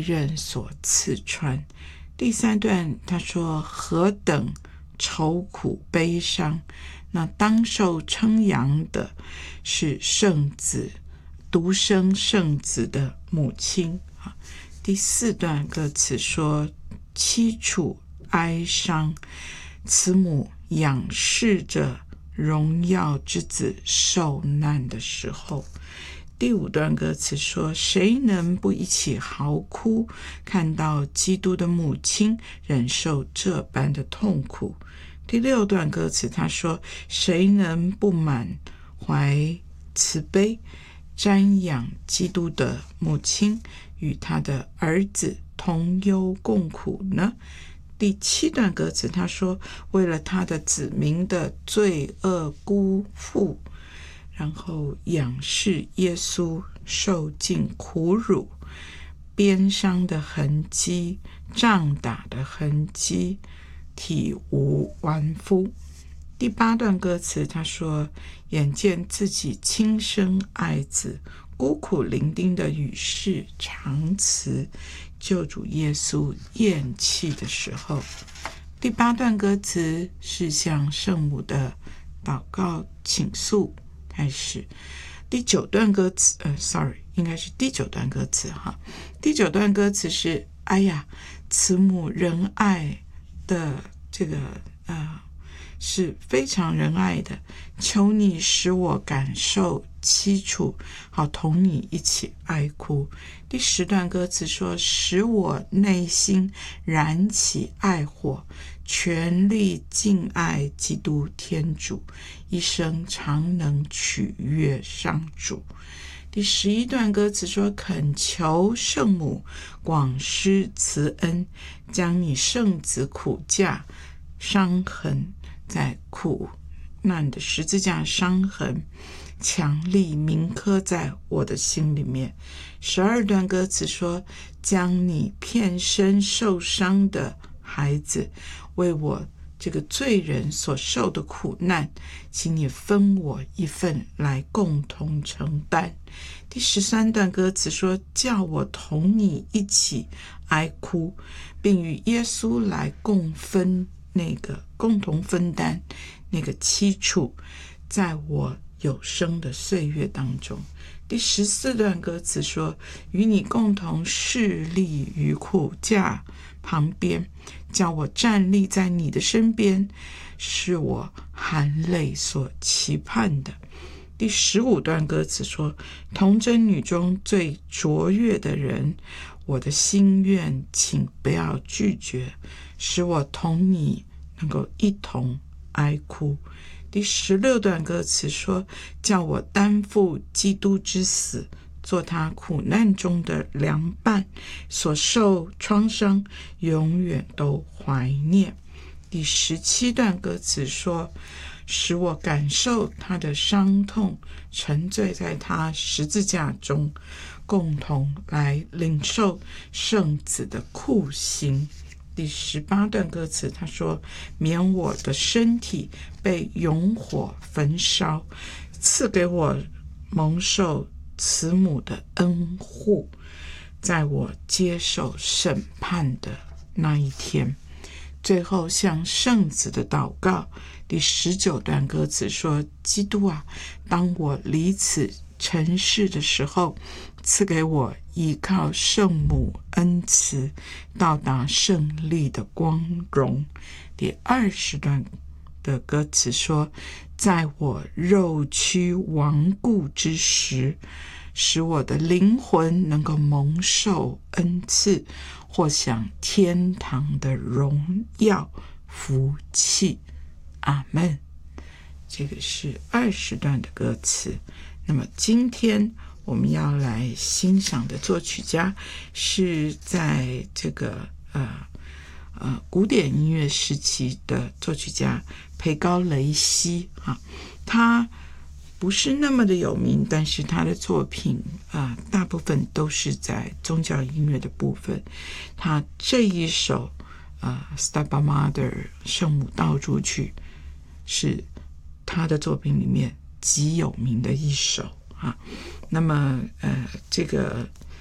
刃所刺穿。第3段他说何等愁苦悲伤，那当受称扬的是圣子，独生圣子的母亲。第4段歌词说凄楚哀伤，慈母仰视着荣耀之子受难的时候。第5段歌词说谁能不一起嚎哭，看到基督的母亲忍受这般的痛苦。第6段歌词他说谁能不满怀慈悲，瞻仰基督的母亲与他的儿子同忧共苦呢？第7段歌词他说为了他的子民的罪恶辜负，然后仰视耶稣受尽苦辱，鞭伤的痕迹，杖打的痕迹，体无完肤。第8段歌词他说眼见自己亲生爱子孤苦伶仃的与世长辞，救主耶稣咽气的时候。第8段歌词是向圣母的祷告倾诉开始。第9段歌词应该是第9段歌词哈。第9段歌词是哎呀，慈母仁爱的这个是非常仁爱的，求你使我感受凄楚，好同你一起哀哭。第10段歌词说使我内心燃起爱火，全力敬爱基督天主，一生常能取悦上主。第11段歌词说恳求圣母广施慈恩，将你圣子苦架伤痕，在苦难的十字架伤痕强力铭刻在我的心里面。12段歌词说将你遍身受伤的孩子，为我这个罪人所受的苦难，请你分我一份来共同承担。第13段歌词说叫我同你一起哀哭，并与耶稣来共同分担那个凄楚，在我有生的岁月当中。第14段歌词说与你共同侍立于苦架旁边，叫我站立在你的身边，是我含泪所期盼的。第15段歌词说童贞女中最卓越的人，我的心愿请不要拒绝，使我同你能够一同哀哭。第16段歌词说叫我担负基督之死，做他苦难中的良伴，所受创伤永远都怀念。第17段歌词说使我感受他的伤痛，沉醉在他十字架中，共同来领受圣子的酷刑。第18段歌词他说免我的身体被永火焚烧，赐给我蒙受慈母的恩护，在我接受审判的那一天。最后向圣子的祷告。第19段歌词说基督啊，当我离此尘世的时候，赐给我依靠圣母恩慈，到达胜利的光荣。第20段的歌词说在我肉躯亡故之时，使我的灵魂能够蒙受恩赐，或享天堂的荣耀福气。阿们。这个是20段的歌词。那么今天我们要来欣赏的作曲家是在这个古典音乐时期的作曲家培高雷西啊，他不是那么的有名，但是他的作品大部分都是在宗教音乐的部分。他这一首Stabat Mater 圣母道主曲是他的作品里面极有名的一首啊。那么这个